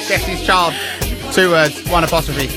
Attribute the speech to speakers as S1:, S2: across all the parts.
S1: Destiny's Child. 2 words, 1 apostrophe.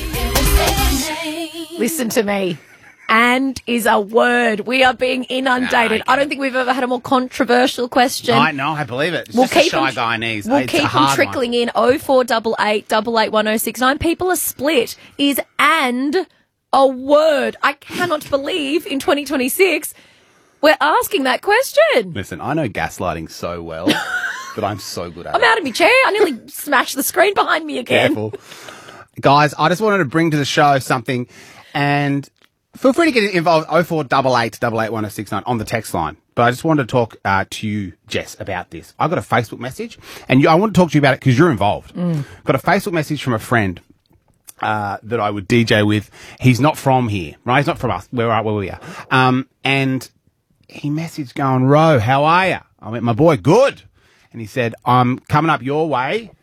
S2: Listen to me. And is a word. We are being inundated. I don't think we've ever had a more controversial question.
S1: No, I believe it. It's just a shy guy needs.
S2: We'll
S1: It's
S2: keep
S1: a
S2: them
S1: hard
S2: trickling in. 0488 881069. People are split. Is and a word? I cannot believe in 2026 we're asking that question.
S1: Listen, I know gaslighting so well that I'm so good at it.
S2: I'm out of my chair. I nearly smashed the screen behind me again.
S1: Careful. Guys, I just wanted to bring to the show something, and feel free to get involved, 0488 881069 on the text line. But I just wanted to talk to you, Jess, about this. I got a Facebook message, and I want to talk to you about it because you're involved. Got a Facebook message from a friend that I would DJ with. He's not from here, right? He's not from us, where we are. And he messaged going, Ro, how are you? I went, my boy, good. And he said, I'm coming up your way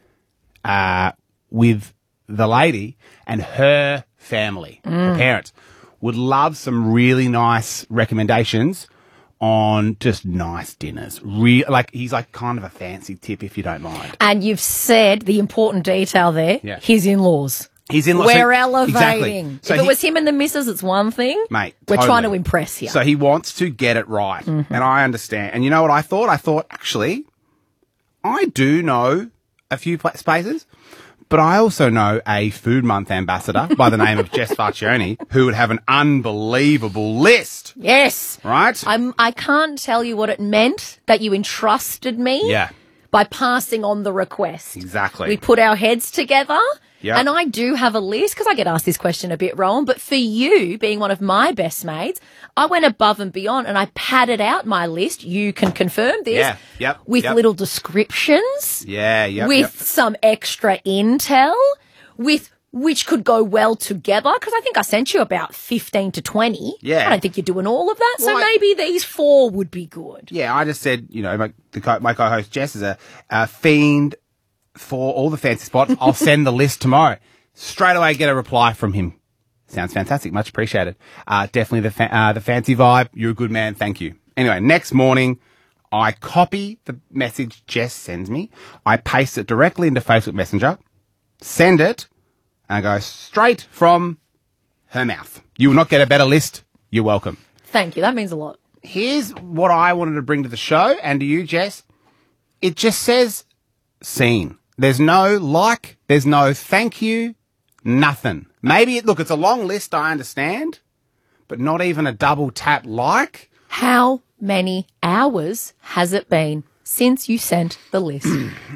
S1: with the lady and her family, her parents. Would love some really nice recommendations on just nice dinners. He's like kind of a fancy tip, if you don't mind.
S2: And you've said the important detail there.
S1: Yeah.
S2: His in-laws.
S1: His in-laws.
S2: We're elevating.
S1: Exactly. So
S2: if it was him and the missus, it's one thing.
S1: Mate,
S2: we're
S1: totally
S2: trying to impress here.
S1: So he wants to get it right. And I understand. And you know what I thought? I thought, actually, I do know a few spaces. But I also know a Food Month ambassador by the name of Jess Farchione who would have an unbelievable list.
S2: Yes.
S1: Right?
S2: I can't tell you what it meant that you entrusted me by passing on the request.
S1: Exactly.
S2: We put our heads together.
S1: Yep.
S2: And I do have a list because I get asked this question a bit wrong. But for you, being one of my best mates, I went above and beyond and I padded out my list. You can confirm this.
S1: Yeah. Yep.
S2: With little descriptions.
S1: Yeah. Yep.
S2: With some extra intel. With which could go well together. Because I think I sent you about 15 to 20.
S1: Yeah.
S2: I don't think you're doing all of that.
S1: Well,
S2: so maybe these 4 would be good.
S1: Yeah. I just said, my co-host Jess is a fiend for all the fancy spots. I'll send the list tomorrow. Straight away get a reply from him. Sounds fantastic. Much appreciated. Definitely the fancy vibe. You're a good man. Thank you. Anyway, next morning, I copy the message Jess sends me. I paste it directly into Facebook Messenger, send it, and I go straight from her mouth. You will not get a better list. You're welcome.
S2: Thank you. That means a lot.
S1: Here's what I wanted to bring to the show and to you, Jess. It just says seen. There's no there's no thank you, nothing. Maybe, it's a long list, I understand, but not even a double tap like.
S2: How many hours has it been since you sent the list?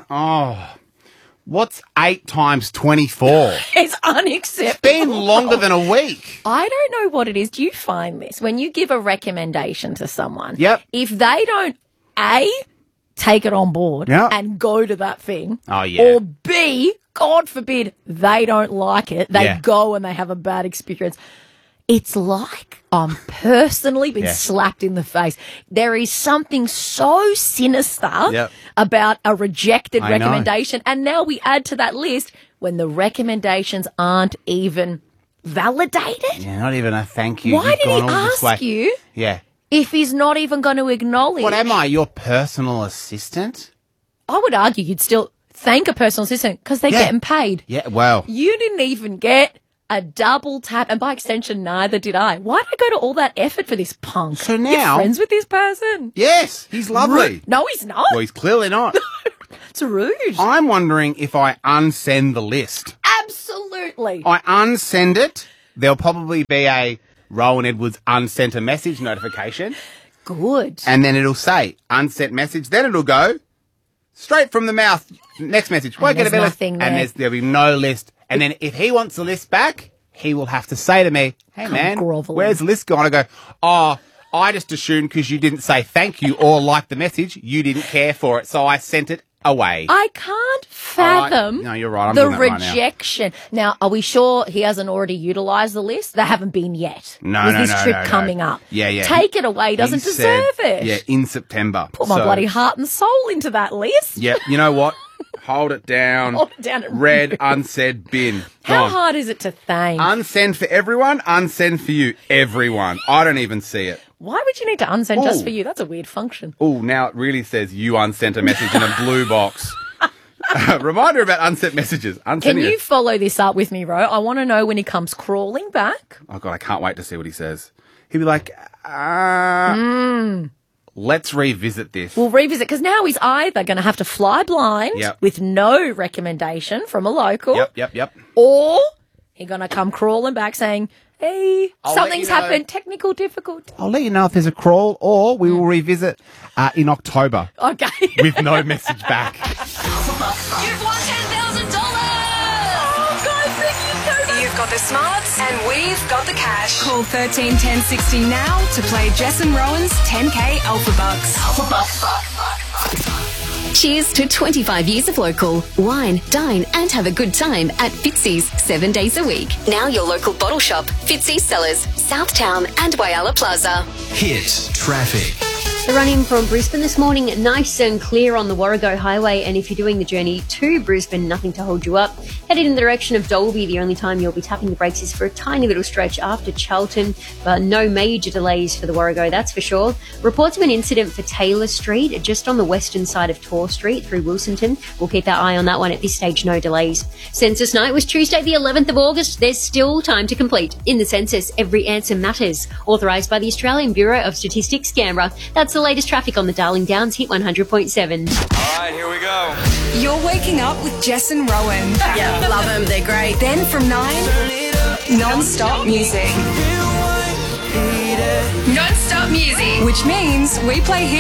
S1: What's 8 times 24?
S2: It's unacceptable.
S1: It's been longer than a week.
S2: I don't know what it is. Do you find this? When you give a recommendation to someone, if they don't, A, take it on board and go to that thing. Or B, God forbid, they don't like it. They go and they have a bad experience. It's like I'm personally been slapped in the face. There is something so sinister about a rejected recommendation. And now we add to that list when the recommendations aren't even validated.
S1: Yeah, not even a thank you.
S2: Why did he ask you?
S1: Yeah.
S2: If he's not even going to acknowledge.
S1: What am I, your personal assistant?
S2: I would argue you'd still thank a personal assistant because they're getting paid.
S1: Yeah, well.
S2: You didn't even get a double tap, and by extension, neither did I. Why did I go to all that effort for this punk?
S1: So now.
S2: You're friends with this person?
S1: Yes, he's lovely.
S2: No, he's not.
S1: Well, he's clearly not.
S2: It's rude.
S1: I'm wondering if I unsend the list.
S2: Absolutely.
S1: I unsend it. There'll probably be a Rowan Edwards unsent a message notification.
S2: Good.
S1: And then it'll say unsent message. Then it'll go straight from the mouth. Next message. Won't get a list.
S2: There.
S1: And there'll be no list. And then if he wants the list back, he will have to say to me, hey, man, where's the list gone? I go, I just assumed because you didn't say thank you or like the message, you didn't care for it. So I sent it away.
S2: I can't fathom
S1: no, you're right. I'm
S2: the
S1: doing that right
S2: rejection. Now, are we sure he hasn't already utilised the list? They haven't been yet.
S1: No,
S2: With this trip coming up.
S1: Yeah.
S2: Take it away. He doesn't deserve it.
S1: Yeah, in September.
S2: Put my bloody heart and soul into that list.
S1: Yeah, you know what? Hold it down.
S2: Hold it down.
S1: Read, unsaid, bin.
S2: How hard is it to thank?
S1: Unsend for everyone, unsend for you. Everyone. I don't even see it.
S2: Why would you need to unsend just for you? That's a weird function.
S1: Oh, now it really says you unsent a message in a blue box. Reminder about unsent messages.
S2: Can you follow this up with me, Ro? I want to know when he comes crawling back.
S1: Oh, God, I can't wait to see what he says. He'll be like, let's revisit this.
S2: We'll revisit, because now he's either going to have to fly blind with no recommendation from a local.
S1: Yep.
S2: Or he's going to come crawling back saying, hey, something's happened, technical difficulty.
S1: I'll let you know if there's a crawl, or we will revisit in October.
S2: Okay.
S1: With no message back.
S3: You've won $10,000! Oh,
S2: guys, thank you so much.
S3: You've got the smarts, and we've got the cash.
S4: Call 13 10 60 now to play Jess and Rowan's 10K Alpha Bucks.
S5: Cheers to 25 years of local. Wine, dine and have a good time at Fitzy's 7 days a week. Now your local bottle shop, Fitzy's Cellars, Southtown and Whyalla Plaza.
S6: Hit traffic.
S7: The run-in from Brisbane this morning, nice and clear on the Warrego Highway, and if you're doing the journey to Brisbane, nothing to hold you up. Headed in the direction of Dalby, the only time you'll be tapping the brakes is for a tiny little stretch after Charlton, but no major delays for the Warrego, that's for sure. Reports of an incident for Taylor Street, just on the western side of Tor Street through Wilsonton. We'll keep our eye on that one. At this stage, no delays. Census night was Tuesday the 11th of August. There's still time to complete. In the census, every answer matters. Authorised by the Australian Bureau of Statistics, Canberra. That's the latest traffic on the Darling Downs Hit 100.7.
S8: All right, here we go.
S4: You're waking up with Jess and Rowan.
S3: Yeah, love them. They're great.
S4: Then from 9, non-stop music. Non-stop music. Which means we play hits